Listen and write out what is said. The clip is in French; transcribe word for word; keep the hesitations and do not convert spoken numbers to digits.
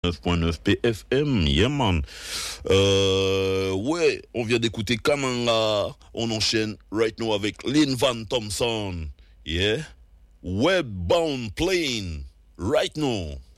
neuf point neuf P F M, yeah man. Euh, ouais, on vient d'écouter Kamanga. On enchaîne right now avec Lynn Van Thompson. Yeah. Webbound Plane. Right now.